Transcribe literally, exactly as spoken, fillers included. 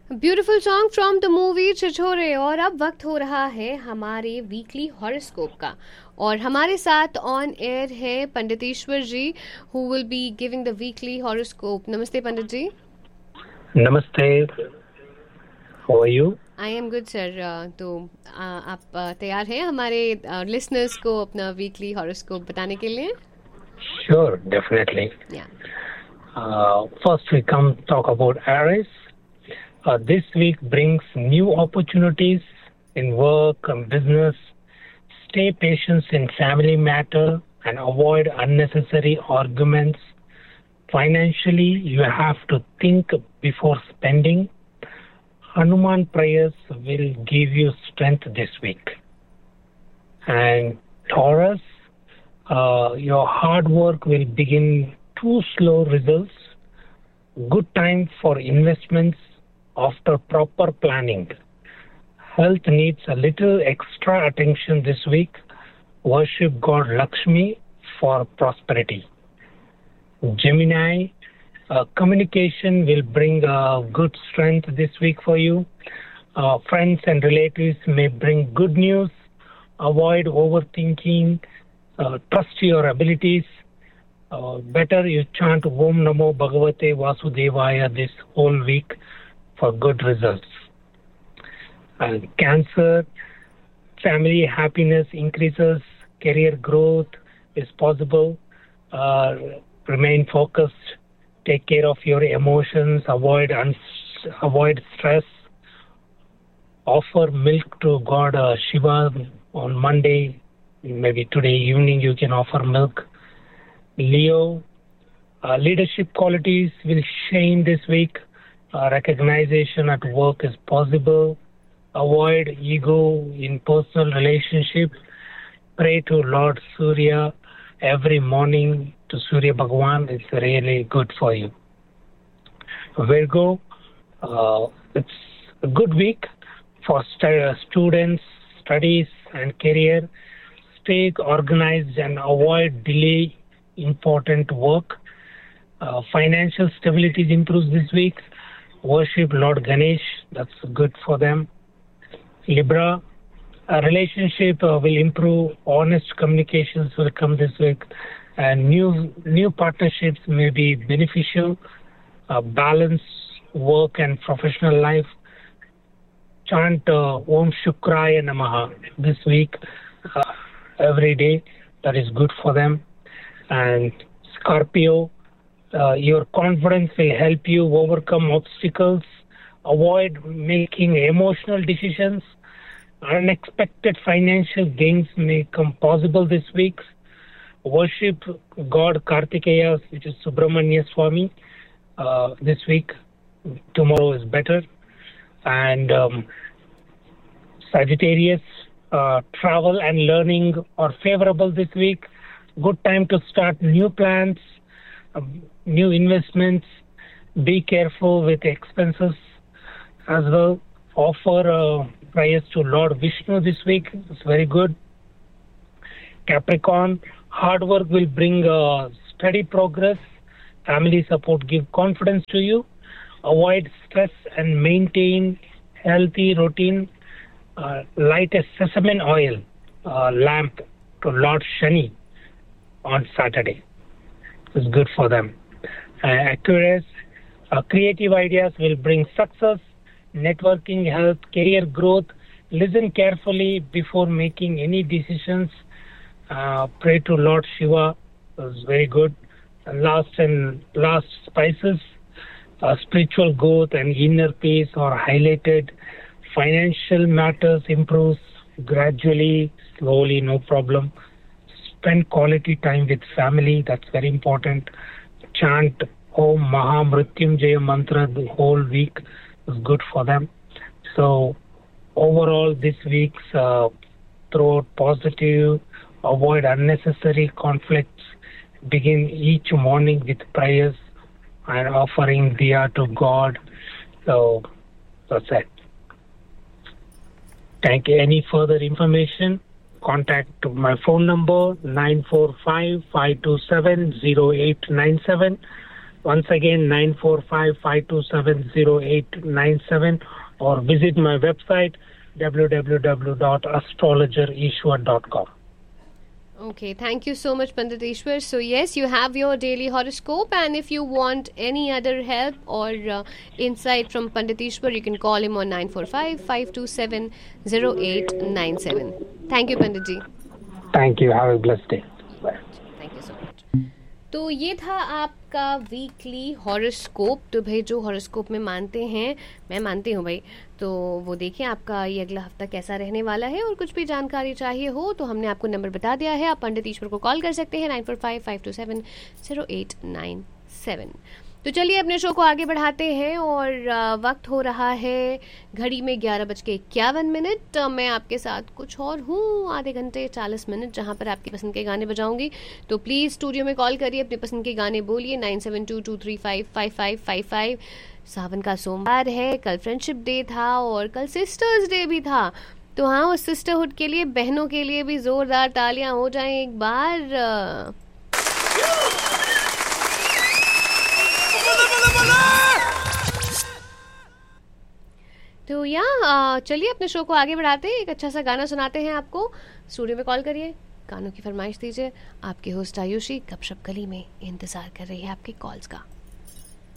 Beautiful song from the movie छिछोरे। और अब वक्त हो रहा है हमारे वीकली हॉरोस्कोप का, और हमारे साथ ऑन एयर है पंडित ईश्वर जी, who will be giving the weekly horoscope. नमस्ते पंडित जी। नमस्ते, how are you? I am good sir. तो uh, आप uh, तैयार हैं हमारे लिसनर्स uh, को अपना वीकली हॉरोस्कोप बताने के लिए? Sure, definitely. Yeah. Uh, first, we come talk about Aries. Uh, this week brings new opportunities in work and business. Stay patient in family matter and avoid unnecessary arguments. Financially, you have to think before spending. Hanuman prayers will give you strength this week. And Taurus, uh, your hard work will begin to slow results. Good time for investments after proper planning. Health needs a little extra attention this week. Worship God Lakshmi for prosperity. Gemini, uh, communication will bring uh, good strength this week for you. Uh, friends and relatives may bring good news. Avoid overthinking. Uh, trust your abilities. Uh, better you chant Om Namo Bhagavate Vasudevaya this whole week for good results. And Cancer, family happiness increases, career growth is possible. Uh, remain focused, take care of your emotions, avoid uns- avoid stress. Offer milk to God uh, Shiva on Monday. Maybe today evening you can offer milk. Leo, uh, leadership qualities will shine this week. Uh, recognition at work is possible. Avoid ego in personal relationship. Pray to Lord Surya every morning, to Surya Bhagwan. It's really good for you. Virgo, uh, it's a good week for st- students, studies and career. Stay organized and avoid delay important work. Uh, financial stability improves this week. Worship Lord Ganesh. That's good for them. Libra, a relationship uh, will improve. Honest communications will come this week, and new new partnerships may be beneficial. Uh, balance work and professional life. Chant uh, Om Shukraya Namaha this week uh, every day. That is good for them. And Scorpio, uh, your confidence will help you overcome obstacles. Avoid making emotional decisions. Unexpected financial gains may come possible this week. Worship God Kartikeya, which is Subramanya Swami, uh, this week. Tomorrow is better. And um, Sagittarius, uh, travel and learning are favorable this week. Good time to start new plans, uh, new investments. Be careful with expenses as well. Offer uh, prayers to Lord Vishnu this week. It's very good. Capricorn, hard work will bring uh, steady progress. Family support give confidence to you. Avoid stress and maintain healthy routine. Uh, light a sesame oil uh, lamp to Lord Shani on Saturday. It's good for them. Uh, Aquarius, uh, creative ideas will bring success. Networking, health, career growth. Listen carefully before making any decisions. Uh, pray to Lord Shiva. It's very good. And last and last spices, uh, spiritual growth and inner peace are highlighted. Financial matters improves gradually, slowly, no problem. Spend quality time with family. That's very important. Chant Om Maha Mrityunjaya mantra the whole week is good for them. So overall, this week's uh, throughout positive. Avoid unnecessary conflicts. Begin each morning with prayers and offering diya to God. So that's it. Thank you. Any further information? Contact my phone number nine four five, five two seven, zero eight nine seven. Once again, nine four five, five two seven, zero eight nine seven, or visit my website w w w dot astrologer ishwar dot com. Okay, thank you so much, Pandit Ishwar. So yes, you have your daily horoscope, and if you want any other help or uh, insight from Pandit Ishwar, you can call him on nine four five, five two seven, zero eight nine seven. Thank you, Pandit ji. Thank you. Have a blessed day. Bye. Thank you so much. तो ये था आपका weekly horoscope. तो भाई जो horoscope में मानते हैं, मैं मानती हूँ भाई, तो वो देखिए आपका ये अगला हफ्ता कैसा रहने वाला है. और कुछ भी जानकारी चाहिए हो तो हमने आपको नंबर बता दिया है. आप पंडित ईश्वर को कॉल कर सकते हैं nine four five, five to seven, zero eight nine seven. तो चलिए अपने शो को आगे बढ़ाते हैं और आ, वक्त हो रहा है घड़ी में ग्यारह बज के इक्यावन मिनट. मैं आपके साथ कुछ और हूँ आधे घंटे चालीस मिनट, जहाँ पर आपकी पसंद के गाने बजाऊंगी. तो प्लीज़ स्टूडियो में कॉल करिए, अपनी पसंद के गाने बोलिए nine seven to to three five five five five five. सावन का सोमवार है, कल फ्रेंडशिप डे था और कल सिस्टर्स डे भी था. तो हाँ, उस सिस्टरहुड के लिए, बहनों के लिए भी जोरदार तालियां हो जाएं एक बार. तो यहाँ चलिए अपने शो को आगे बढ़ाते हैं. एक अच्छा सा गाना सुनाते हैं आपको. स्टूडियो में कॉल करिए, गानों की फरमाइश दीजिए. आपके होस्ट आयुषी गपशप गली में इंतजार कर रही है आपके कॉल्स का.